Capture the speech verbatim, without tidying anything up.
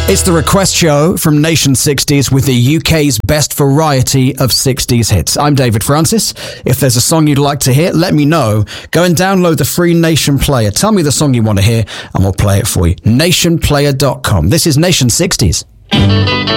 It's the request show from Nation sixties with the U K's best variety of sixties hits. I'm David Francis. If there's a song you'd like to hear, let me know. Go and download the free Nation Player. Tell me the song you want to hear and we'll play it for you. nation player dot com. This is Nation sixties.